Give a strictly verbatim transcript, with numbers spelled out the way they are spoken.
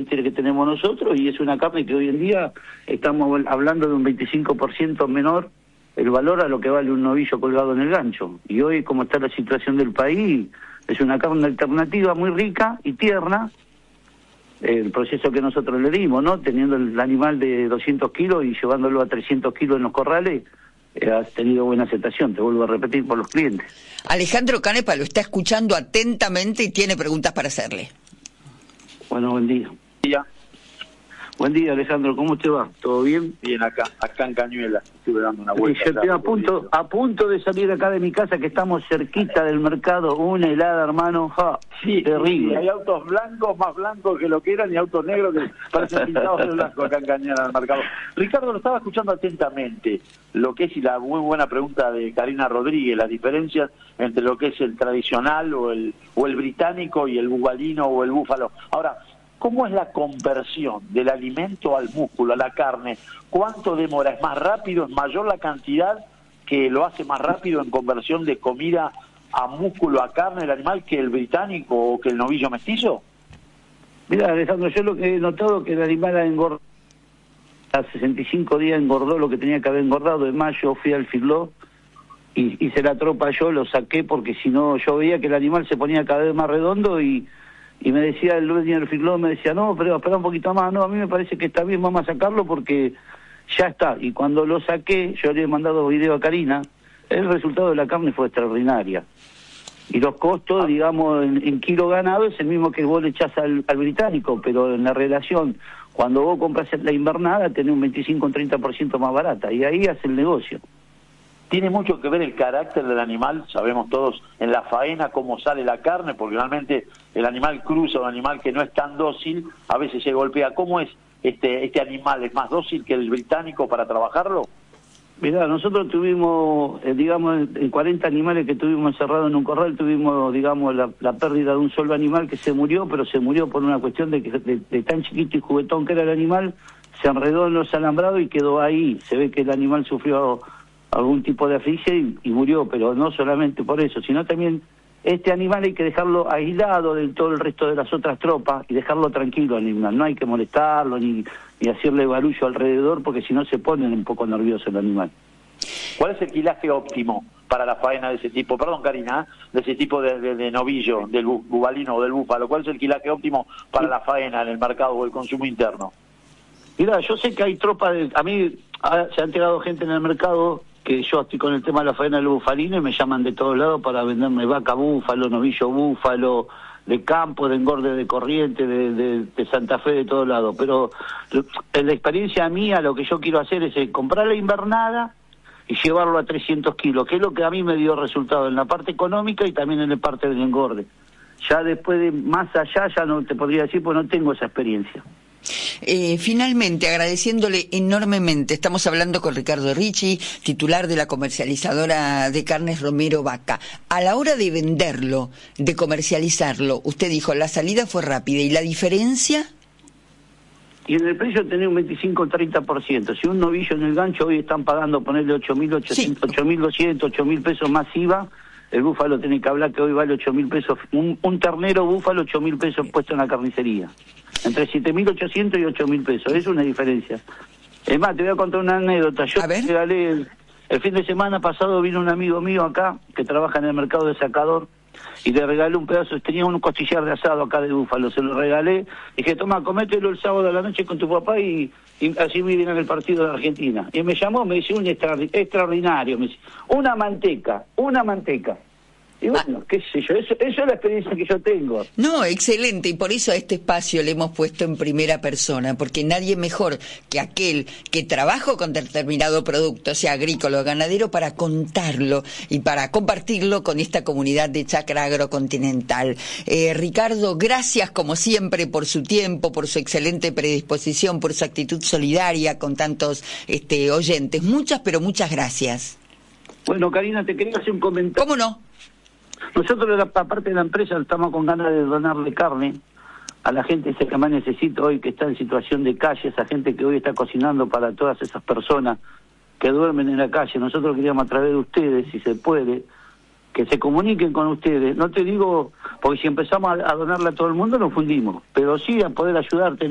límites que tenemos nosotros, y es una carne que hoy en día estamos hablando de un veinticinco por ciento menor el valor a lo que vale un novillo colgado en el gancho. Y hoy, como está la situación del país, es una carne alternativa muy rica y tierna, el proceso que nosotros le dimos, ¿no? Teniendo el animal de doscientos kilos y llevándolo a trescientos kilos en los corrales, eh, has tenido buena aceptación, te vuelvo a repetir, por los clientes. Alejandro Canepa lo está escuchando atentamente y tiene preguntas para hacerle. Bueno, buen día. Ya. Buen día, Alejandro, ¿cómo te va? ¿Todo bien? Bien, acá, acá en Cañuela, estuve dando una vuelta. Yo estoy a punto, a punto de salir acá de mi casa, que estamos cerquita del mercado, una helada, hermano, ja, sí, terrible. Sí, hay autos blancos, más blancos que lo que eran, y autos negros que parecen pintados de blanco acá en Cañuela, en el mercado. Ricardo, lo estaba escuchando atentamente, lo que es, y la muy buena pregunta de Karina Rodríguez, las diferencias entre lo que es el tradicional o el, o el británico y el bubalino o el búfalo. Ahora, ¿cómo es la conversión del alimento al músculo, a la carne? ¿Cuánto demora? ¿Es más rápido? ¿Es mayor la cantidad que lo hace más rápido en conversión de comida a músculo, a carne del animal, que el británico o que el novillo mestizo? Mira, Alejandro, yo lo que he notado es que el animal ha engordado, a sesenta y cinco días engordó lo que tenía que haber engordado. En mayo fui al filó y hice la tropa yo, lo saqué porque si no yo veía que el animal se ponía cada vez más redondo y... Y me decía el dueño del filó, me decía, no, pero espera un poquito más, no, a mí me parece que está bien, vamos a sacarlo porque ya está. Y cuando lo saqué, yo le he mandado video a Karina, el resultado de la carne fue extraordinaria. Y los costos, digamos, en, en kilo ganado es el mismo que vos le echás al, al británico, pero en la relación, cuando vos compras la invernada, tenés un veinticinco o un treinta por ciento más barata, y ahí hace el negocio. Tiene mucho que ver el carácter del animal, sabemos todos en la faena cómo sale la carne, porque realmente el animal cruza, un animal que no es tan dócil, a veces se golpea. ¿Cómo es este este animal? ¿Es más dócil que el británico para trabajarlo? Mirá, nosotros tuvimos, eh, digamos, en cuarenta animales que tuvimos encerrados en un corral, tuvimos, digamos, la, la pérdida de un solo animal que se murió, pero se murió por una cuestión de que de, de tan chiquito y juguetón que era el animal, se enredó en los alambrados y quedó ahí. Se ve que el animal sufrió algún tipo de asfixia y, y murió, pero no solamente por eso, sino también este animal hay que dejarlo aislado de todo el resto de las otras tropas y dejarlo tranquilo al animal, no hay que molestarlo ni, ni hacerle barullo alrededor porque si no se pone un poco nervioso el animal. ¿Cuál es el quilaje óptimo para la faena de ese tipo? Perdón, Karina, de ese tipo de, de, de novillo, del bu, bubalino o del búfalo. ¿Cuál es el quilaje óptimo para la faena en el mercado o el consumo interno? Mira, yo sé que hay tropas, de, a mí a, se han tirado gente en el mercado que yo estoy con el tema de la faena del bufalino y me llaman de todos lados para venderme vaca búfalo, novillo búfalo, de campo, de engorde de corriente, de, de, de Santa Fe, de todos lados. Pero en la experiencia mía lo que yo quiero hacer es comprar la invernada y llevarlo a trescientos kilos, que es lo que a mí me dio resultado en la parte económica y también en la parte del engorde. Ya después de más allá ya no te podría decir, pues no tengo esa experiencia. Eh, finalmente, agradeciéndole enormemente, estamos hablando con Ricardo Ricci, titular de la comercializadora de carnes Romero Vaca. A la hora de venderlo, de comercializarlo, usted dijo, la salida fue rápida, ¿y la diferencia? Y en el precio tenía un veinticinco o treinta por ciento. Si un novillo en el gancho hoy están pagando, ponerle ocho mil ochocientos, sí. ocho mil doscientos, ocho mil pesos más I V A, el búfalo tiene que hablar que hoy vale ocho mil pesos, un, un ternero búfalo ocho mil pesos puesto en la carnicería. Entre siete mil ochocientos y ocho mil pesos, es una diferencia. Es más, te voy a contar una anécdota. Yo regalé, el, el fin de semana pasado vino un amigo mío acá, que trabaja en el mercado de sacador, y le regalé un pedazo, tenía un costillar de asado acá de búfalo, se lo regalé, dije, toma, comételo el sábado a la noche con tu papá y, y así miren el partido de Argentina. Y me llamó, me dice, un extra, extraordinario, me dice, una manteca, una manteca. Y bueno, ah. qué sé yo, eso, eso es la experiencia que yo tengo. No, excelente, y por eso a este espacio le hemos puesto en primera persona, porque nadie mejor que aquel que trabaja con determinado producto, sea agrícola o ganadero, para contarlo y para compartirlo con esta comunidad de Chacra Agrocontinental. Eh, Ricardo, gracias como siempre por su tiempo, por su excelente predisposición, por su actitud solidaria con tantos este, oyentes. Muchas, pero muchas gracias. Bueno, Karina, te quería hacer un comentario. ¿Cómo no? Nosotros, aparte de la empresa, estamos con ganas de donarle carne a la gente esa que más necesita hoy, que está en situación de calle, esa gente que hoy está cocinando para todas esas personas que duermen en la calle. Nosotros queríamos a través de ustedes, si se puede, que se comuniquen con ustedes. No te digo, porque si empezamos a, a donarle a todo el mundo nos fundimos, pero sí a poder ayudarte.